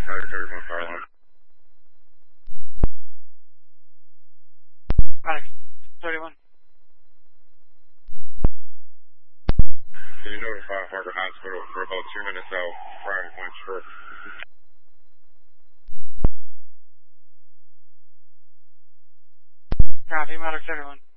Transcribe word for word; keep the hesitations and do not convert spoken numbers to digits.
Rider thirty-one, fire alarm. Rider thirty-one. Can you notify Harvard Hospital for about two minutes out prior to point stroke? Copy, Rider thirty-one.